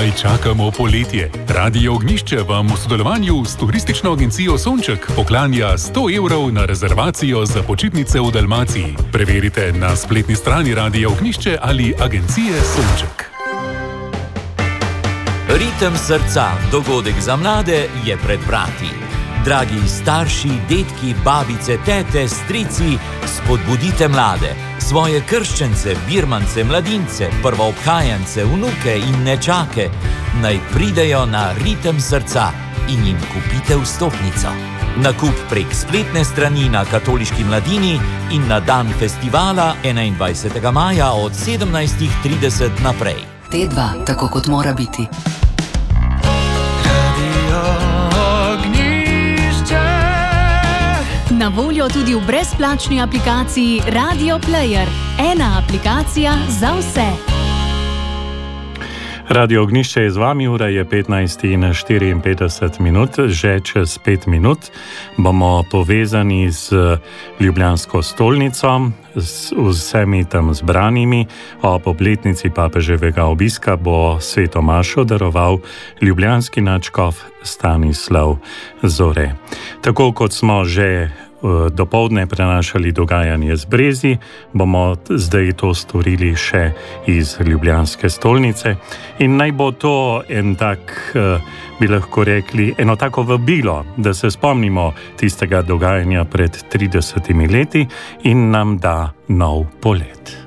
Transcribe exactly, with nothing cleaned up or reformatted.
Komaj čakamo poletje. Radio Ognjišče vam v sodelovanju s turistično agencijo Sonček poklanja sto evrov na rezervacijo za počitnice v Dalmaciji. Preverite na spletni strani Radio Ognjišče ali agencije Sonček. Ritem srca, dogodek za mlade, je pred vrati. Dragi starši, detki, babice, tete, strici, spodbudite mlade, svoje krščence, birmance, mladince, prvoobhajance, vnuke in nečake, naj pridejo na Ritem srca in jim kupite vstopnico. Nakup prek spletne strani na Katoliški mladini in na dan festivala enaindvajsetega maja od sedemnajst trideset naprej. T dva, tako kot mora biti. Na voljo tudi v brezplačni aplikaciji Radio Player. Ena aplikacija za vse. Radio Ognjišče je z vami, ura je petnajst in štiriinpetdeset minut, že čez pet minut bomo povezani z ljubljansko stolnico, z vsemi tam zbranimi. Ob obletnici papeževega obiska bo sveto mašo daroval ljubljanski nadškof Stanislav Zore. Tako kot smo že dopoldne prenašali dogajanje z Brezi, bomo zdaj to storili še iz ljubljanske stolnice. In naj bo to en tak, bi lahko rekli, eno tako vabilo, da se spomnimo tistega dogajanja pred tridesetimi leti in nam da nov polet.